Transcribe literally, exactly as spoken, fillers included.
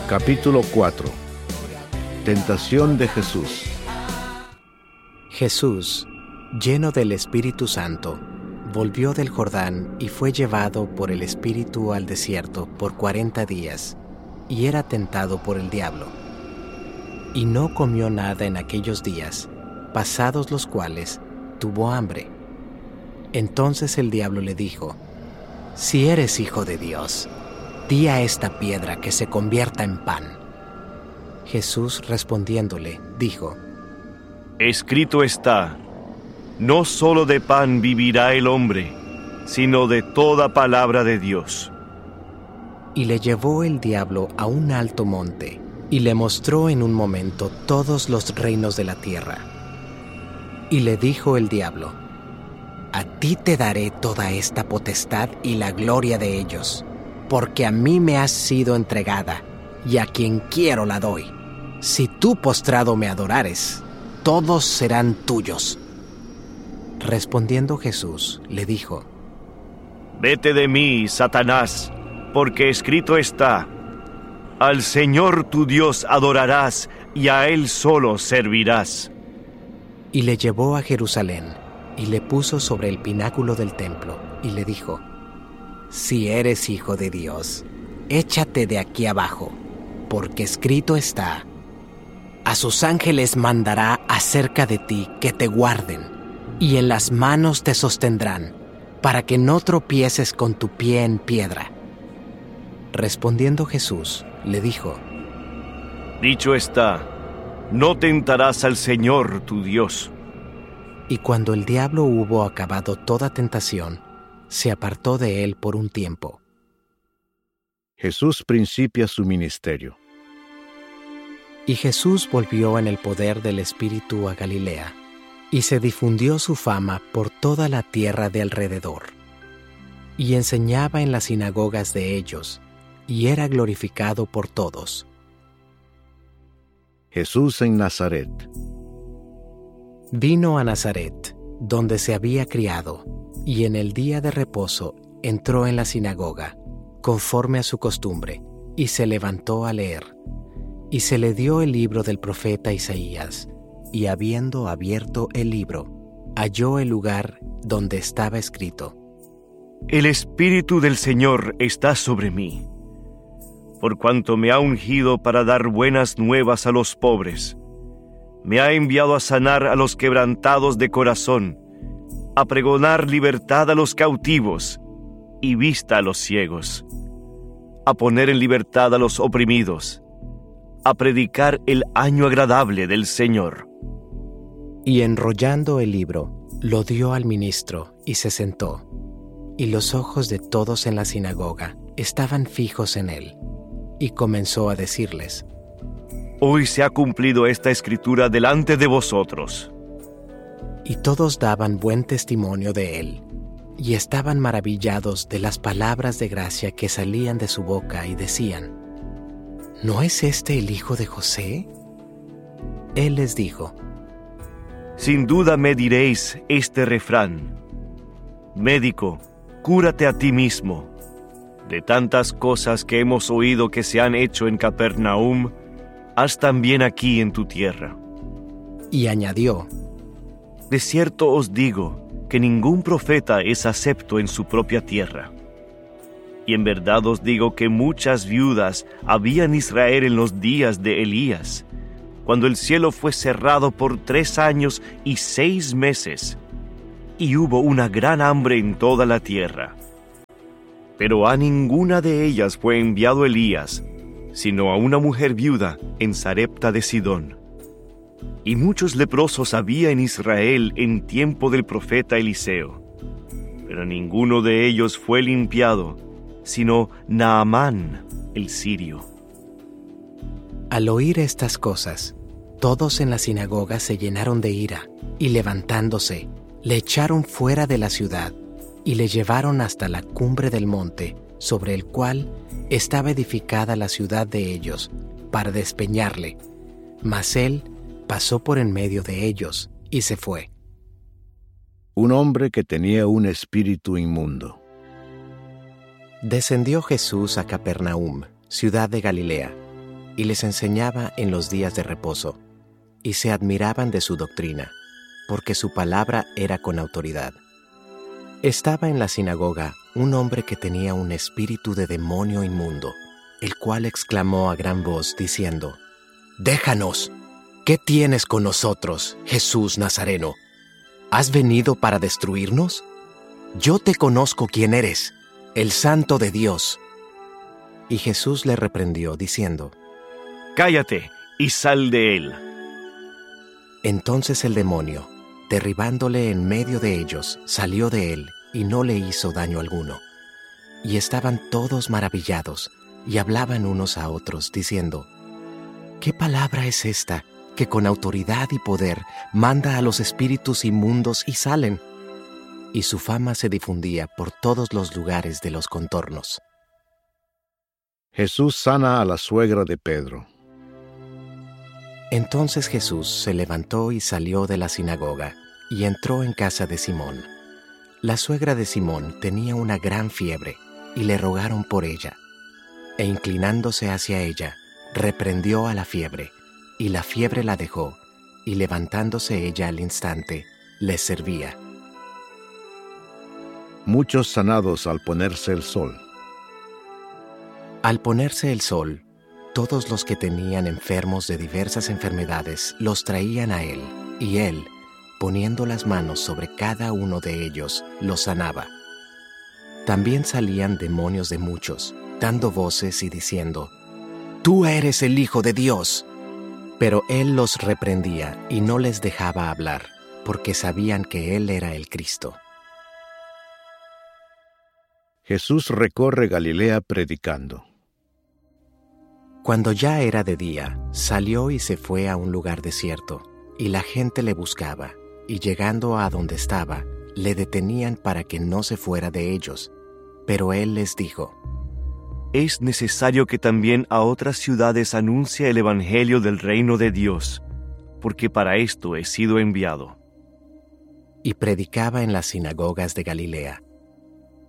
Capítulo cuatro. Tentación de Jesús. Jesús, lleno del Espíritu Santo, volvió del Jordán y fue llevado por el Espíritu al desierto por cuarenta días, y era tentado por el diablo. Y no comió nada en aquellos días, pasados los cuales tuvo hambre. Entonces el diablo le dijo: Si eres hijo de Dios, di a esta piedra que se convierta en pan. Jesús respondiéndole, dijo: Escrito está, no solo de pan vivirá el hombre, sino de toda palabra de Dios. Y le llevó el diablo a un alto monte, y le mostró en un momento todos los reinos de la tierra. Y le dijo el diablo: A ti te daré toda esta potestad y la gloria de ellos, porque a mí me has sido entregada, y a quien quiero la doy. Si tú postrado me adorares, todos serán tuyos. Respondiendo Jesús, le dijo: Vete de mí, Satanás, porque escrito está, al Señor tu Dios adorarás, y a Él solo servirás. Y le llevó a Jerusalén, y le puso sobre el pináculo del templo, y le dijo: Si eres hijo de Dios, échate de aquí abajo, porque escrito está, a sus ángeles mandará acerca de ti que te guarden, y en las manos te sostendrán, para que no tropieces con tu pie en piedra. Respondiendo Jesús, le dijo: Dicho está, no tentarás al Señor tu Dios. Y cuando el diablo hubo acabado toda tentación, se apartó de él por un tiempo. Jesús principia su ministerio. Y Jesús volvió en el poder del Espíritu a Galilea, y se difundió su fama por toda la tierra de alrededor. Y enseñaba en las sinagogas de ellos, y era glorificado por todos. Jesús en Nazaret. Vino a Nazaret, donde se había criado, y en el día de reposo entró en la sinagoga, conforme a su costumbre, y se levantó a leer. Y se le dio el libro del profeta Isaías, y habiendo abierto el libro, halló el lugar donde estaba escrito: El Espíritu del Señor está sobre mí, por cuanto me ha ungido para dar buenas nuevas a los pobres. Me ha enviado a sanar a los quebrantados de corazón, a pregonar libertad a los cautivos y vista a los ciegos, a poner en libertad a los oprimidos, a predicar el año agradable del Señor. Y enrollando el libro, lo dio al ministro y se sentó. Y los ojos de todos en la sinagoga estaban fijos en él. Y comenzó a decirles: Hoy se ha cumplido esta escritura delante de vosotros. Y todos daban buen testimonio de él, y estaban maravillados de las palabras de gracia que salían de su boca, y decían: ¿No es este el hijo de José? Él les dijo: Sin duda me diréis este refrán: Médico, cúrate a ti mismo. De tantas cosas que hemos oído que se han hecho en Capernaum, haz también aquí en tu tierra. Y añadió: De cierto os digo que ningún profeta es acepto en su propia tierra. Y en verdad os digo que muchas viudas había en Israel en los días de Elías, cuando el cielo fue cerrado por tres años y seis meses, y hubo una gran hambre en toda la tierra. Pero a ninguna de ellas fue enviado Elías, sino a una mujer viuda en Sarepta de Sidón. Y muchos leprosos había en Israel en tiempo del profeta Eliseo, pero ninguno de ellos fue limpiado, sino Naamán el sirio. Al oír estas cosas, todos en la sinagoga se llenaron de ira, y levantándose, le echaron fuera de la ciudad, y le llevaron hasta la cumbre del monte, sobre el cual estaba edificada la ciudad de ellos, para despeñarle. Mas él pasó por en medio de ellos, y se fue. Un hombre que tenía un espíritu inmundo. Descendió Jesús a Capernaum, ciudad de Galilea, y les enseñaba en los días de reposo, y se admiraban de su doctrina, porque su palabra era con autoridad. Estaba en la sinagoga un hombre que tenía un espíritu de demonio inmundo, el cual exclamó a gran voz diciendo: «Déjanos, ¿qué tienes con nosotros, Jesús Nazareno? ¿Has venido para destruirnos? Yo te conozco quién eres, el Santo de Dios». Y Jesús le reprendió diciendo: «Cállate y sal de él». Entonces el demonio, derribándole en medio de ellos, salió de él y no le hizo daño alguno. Y estaban todos maravillados y hablaban unos a otros diciendo: «¿Qué palabra es esta que con autoridad y poder manda a los espíritus inmundos y salen?» Y su fama se difundía por todos los lugares de los contornos. Jesús sana a la suegra de Pedro. Entonces Jesús se levantó y salió de la sinagoga, y entró en casa de Simón. La suegra de Simón tenía una gran fiebre, y le rogaron por ella. E inclinándose hacia ella, reprendió a la fiebre, y la fiebre la dejó, y levantándose ella al instante, les servía. Muchos sanados al ponerse el sol. Al ponerse el sol, todos los que tenían enfermos de diversas enfermedades los traían a él, y él, poniendo las manos sobre cada uno de ellos, los sanaba. También salían demonios de muchos, dando voces y diciendo: «Tú eres el Hijo de Dios». Pero él los reprendía y no les dejaba hablar, porque sabían que él era el Cristo. Jesús recorre Galilea predicando. Cuando ya era de día, salió y se fue a un lugar desierto, y la gente le buscaba, y llegando a donde estaba, le detenían para que no se fuera de ellos. Pero él les dijo: «Es necesario que también a otras ciudades anuncie el evangelio del reino de Dios, porque para esto he sido enviado». Y predicaba en las sinagogas de Galilea,